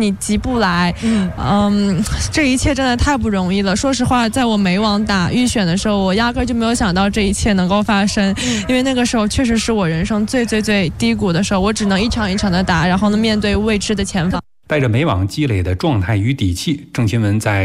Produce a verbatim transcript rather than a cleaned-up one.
你急不来。嗯嗯，这一切真的太不容易了。说实话，在我美网打预选的时候，我压根就没有想到这一切能够发生，因为那个时候确实是我人生最最最低谷的时候，我只能一场一场的打，然后呢面对未知的前方。 带着美网积累的状态与底气，郑钦文在